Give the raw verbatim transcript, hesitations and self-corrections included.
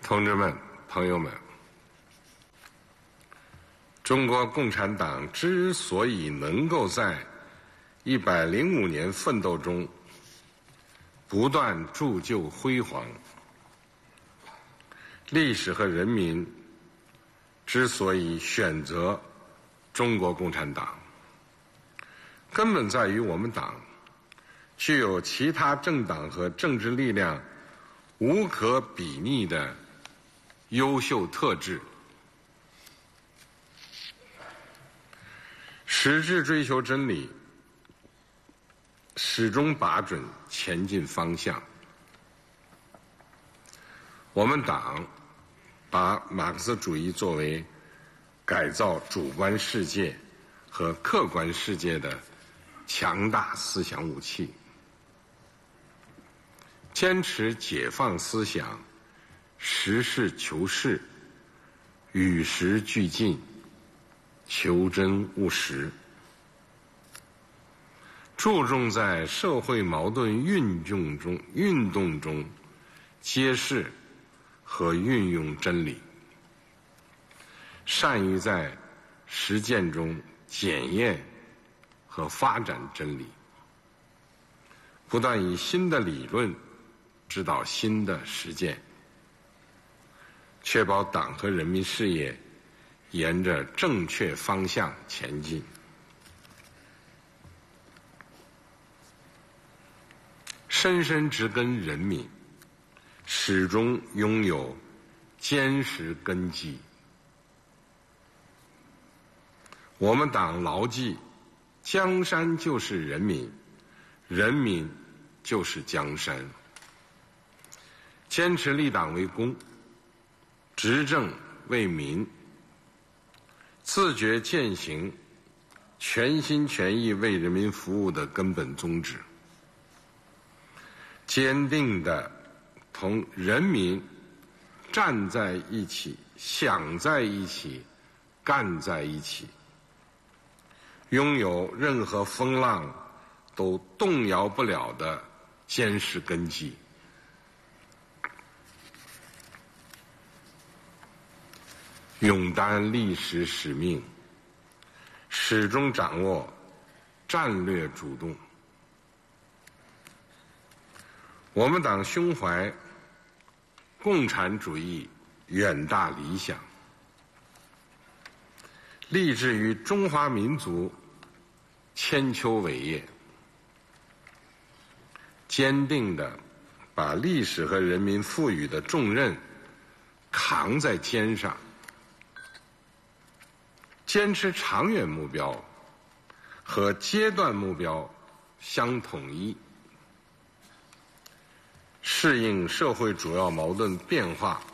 同志们、朋友们，中国共产党之所以能够在一百零五年奋斗中不断铸就辉煌，历史和人民之所以选择中国共产党，根本在于我们党具有其他政党和政治力量无可比拟的优秀特质，矢志追求真理，始终把准前进方向。我们党把马克思主义作为改造主观世界和客观世界的强大思想武器，坚持解放思想，实事求是，与时俱进，求真务实，注重在社会矛盾运动中运动中揭示和运用真理，善于在实践中检验和发展真理，不断以新的理论指导新的实践，确保党和人民事业沿着正确方向前进。深深植根人民，始终拥有坚实根基。我们党牢记江山就是人民，人民就是江山，坚持立党为公，执政为民，自觉践行全心全意为人民服务的根本宗旨，坚定地同人民站在一起，想在一起，干在一起，拥有任何风浪都动摇不了的坚实根基。勇担历史使命，始终掌握战略主动。我们党胸怀共产主义远大理想，立志于中华民族千秋伟业，坚定地把历史和人民赋予的重任扛在肩上，坚持长远目标和阶段目标相统一，适应社会主要矛盾变化